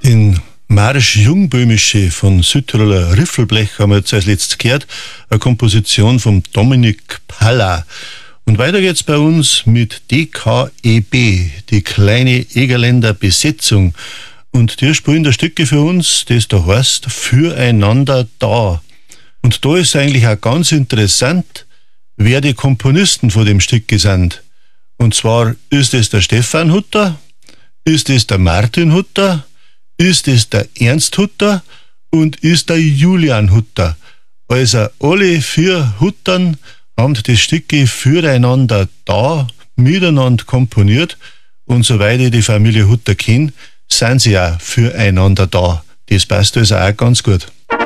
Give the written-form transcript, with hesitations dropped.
Den Marsch Jungböhmische von Südtiroler Riffelblech haben wir jetzt als letztes gehört, eine Komposition von Dominik Palla. Und weiter geht's bei uns mit DKEB, die kleine Egerländer Besetzung. Und die spielen da Stücke für uns, das da heißt Füreinander da. Und da ist eigentlich auch ganz interessant, wer die Komponisten von dem Stück sind. Und zwar ist es der Stefan Hutter, ist es der Martin Hutter, ist es der Ernst Hutter und ist der Julian Hutter. Also alle 4 Huttern haben das Stücke Füreinander da miteinander komponiert und soweit ich die Familie Hutter kenne, sind sie auch füreinander da. Das passt also auch ganz gut.